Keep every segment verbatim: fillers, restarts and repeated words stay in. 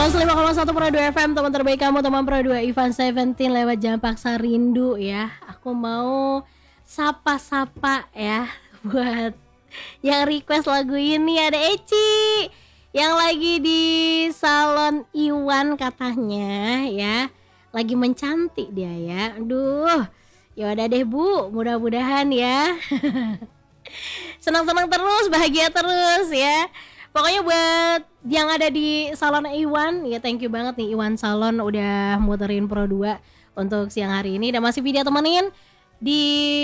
seratus lima koma satu Pro dua F M, teman terbaik kamu, teman Pro dua Ivan Seventeen lewat Jam Paksa Rindu ya. Aku mau sapa-sapa ya buat yang request lagu ini. Ada Eci yang lagi di salon Iwan katanya ya. Lagi mencantik dia ya. Aduh, ya udah deh Bu, mudah-mudahan ya. Senang-senang terus, bahagia terus ya. Pokoknya buat yang ada di salon Iwan, ya thank you banget nih Iwan Salon udah muterin Pro dua untuk siang hari ini. Dan masih video temenin di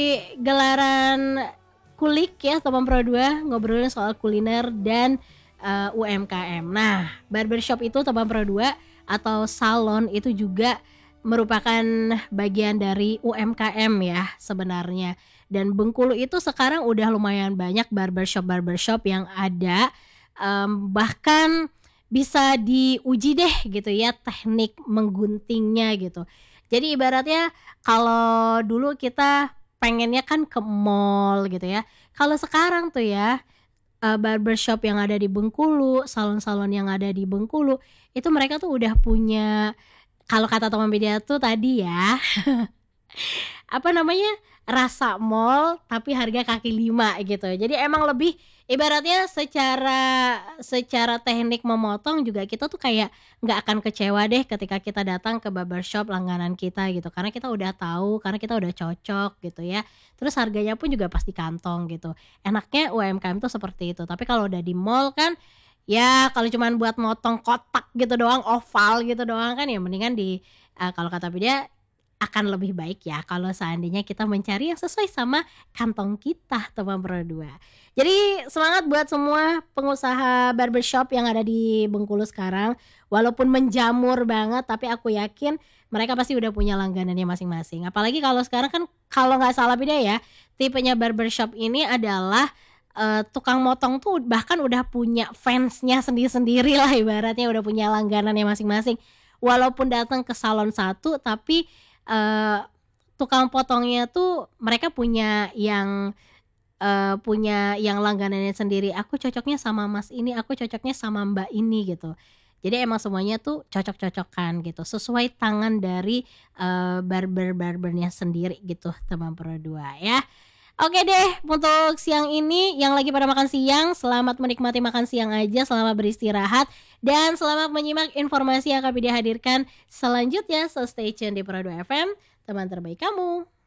gelaran kulik ya teman Pro dua, ngobrolin soal kuliner dan uh, U M K M. Nah, barbershop itu teman Pro dua atau salon itu juga merupakan bagian dari U M K M ya sebenarnya. Dan Bengkulu itu sekarang udah lumayan banyak barbershop-barbershop yang ada. Um, bahkan bisa diuji deh gitu ya teknik mengguntingnya gitu. Jadi ibaratnya kalau dulu kita pengennya kan ke mall gitu ya. Kalau sekarang tuh ya uh, barbershop yang ada di Bengkulu, salon-salon yang ada di Bengkulu itu mereka tuh udah punya, kalau kata teman media tuh tadi ya apa namanya, rasa mall tapi harga kaki lima gitu. Jadi emang lebih ibaratnya secara secara teknik memotong juga kita tuh kayak nggak akan kecewa deh ketika kita datang ke barbershop langganan kita gitu, karena kita udah tahu, karena kita udah cocok gitu ya. Terus harganya pun juga pasti kantong gitu. Enaknya U M K M tuh seperti itu. Tapi kalau udah di mall kan ya kalau cuman buat motong kotak gitu doang, oval gitu doang kan ya mendingan di uh, kalau kata dia akan lebih baik ya kalau seandainya kita mencari yang sesuai sama kantong kita teman Pro dua. Jadi semangat buat semua pengusaha barbershop yang ada di Bengkulu sekarang. Walaupun menjamur banget tapi aku yakin mereka pasti udah punya langganannya masing-masing. Apalagi kalau sekarang kan kalau gak salah beda ya, tipenya barbershop ini adalah uh, tukang motong tuh bahkan udah punya fansnya sendiri-sendiri lah ibaratnya, udah punya langganannya masing-masing. Walaupun datang ke salon satu tapi Uh, tukang potongnya tuh mereka punya yang uh, punya yang langganannya sendiri. Aku cocoknya sama mas ini, aku cocoknya sama mbak ini gitu. Jadi emang semuanya tuh cocok-cocokan gitu, sesuai tangan dari uh, barber-barbernya sendiri gitu teman Pro dua ya. Oke deh, untuk siang ini yang lagi pada makan siang, selamat menikmati makan siang aja, selamat beristirahat, dan selamat menyimak informasi yang akan dihadirkan selanjutnya. So stay tune di Pro dua F M, teman terbaik kamu.